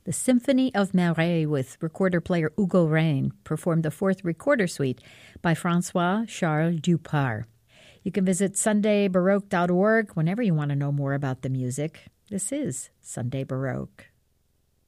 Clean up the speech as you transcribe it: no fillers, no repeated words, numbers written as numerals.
The Symphony of Marais with recorder-player Hugo Rain performed the fourth recorder suite by François-Charles Dupart. You can visit sundaybaroque.org whenever you want to know more about the music. This is Sunday Baroque.